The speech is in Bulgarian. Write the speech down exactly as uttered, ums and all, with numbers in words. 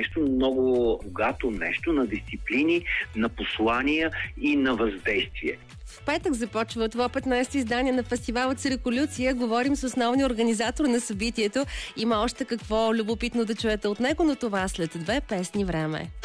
нещо много богато, нещо на дисциплини, на послания и на въздействие. В петък започва това петнайсето издание на фестивала Циркулюция. Говорим с основния организатор на събитието. Има още какво любопитно да чуете от него, но това след две песни време.